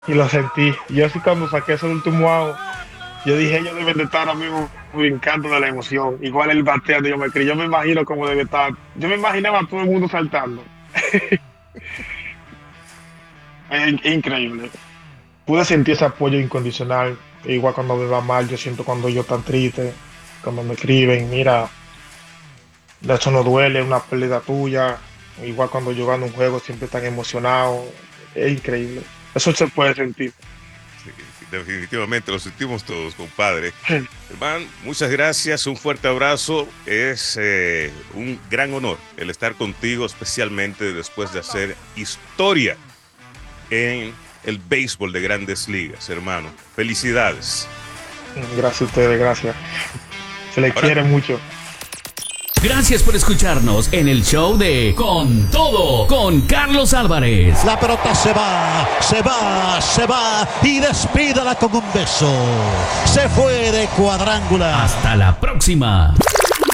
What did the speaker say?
y lo sentí. Yo sí cuando saqué ese último out, yo dije, ellos deben de estar ahora mismo brincando de la emoción. Igual el bateando, yo me imagino cómo debe estar. Yo me imaginaba a todo el mundo saltando. Es increíble. Pude sentir ese apoyo incondicional. Igual cuando me va mal, yo siento cuando yo tan triste, cuando me escriben, mira, eso no duele, es una pérdida tuya. Igual cuando yo gano un juego, siempre tan emocionado. Es increíble. Eso se puede sentir. Sí, definitivamente lo sentimos todos, compadre. Hermano, muchas gracias, un fuerte abrazo. Es un gran honor el estar contigo, especialmente después de hacer historia en el béisbol de Grandes Ligas, hermano. Felicidades. Gracias a ustedes, gracias. Se les Ahora, quiere mucho. Gracias por escucharnos en el show de Con Todo con Carlos Álvarez. La pelota se va, se va, se va y despídala con un beso. Se fue de cuadrangular. Hasta la próxima.